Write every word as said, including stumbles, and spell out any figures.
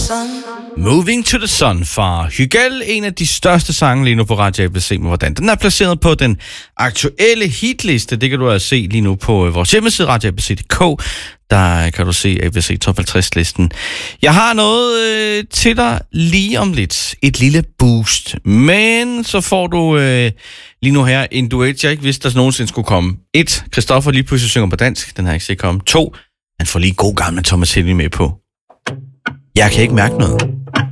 Moving to the Sun fra Hygel, en af de største sange lige nu på Radio A B C, men hvordan den er placeret på den aktuelle hitliste, det kan du altså se lige nu på vores hjemmeside radio a b c punktum d k. Der kan du se A B C Top halvtreds-listen. Jeg har noget øh, til dig lige om lidt. Et lille boost. Men så får du øh, lige nu her en duet, jeg ikke vidste, der nogensinde skulle komme. Et, Christoffer lige pludselig synger på dansk. Den har jeg ikke set komme. To, han får lige god gamle Thomas Helmig med på. Jeg kan ikke mærke noget.